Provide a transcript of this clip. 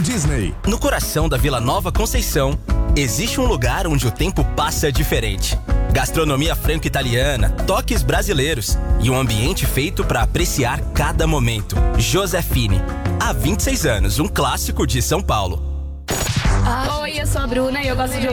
Disney. No coração da Vila Nova Conceição, existe um lugar onde o tempo passa diferente. Gastronomia franco-italiana, toques brasileiros e um ambiente feito para apreciar cada momento. Josefine, há 26 anos, um clássico de São Paulo. Oi, eu sou a Bruna e eu gosto de